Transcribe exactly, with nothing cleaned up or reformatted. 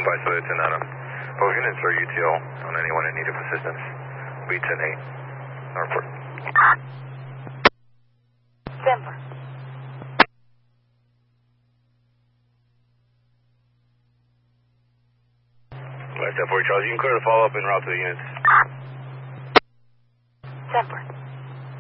five seven ten Adam. Both units are U T L on anyone in need of assistance. B ten eight. Report. Denver. Last step for Charlie. You can clear the follow up and route to the units. Denver.